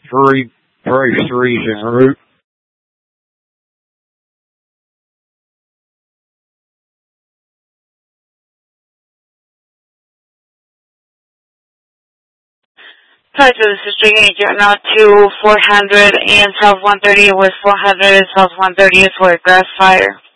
Brace 3's en route. Hi, so this is String Agent now to 400 and South 130 with 400 and South 130 for a grass fire.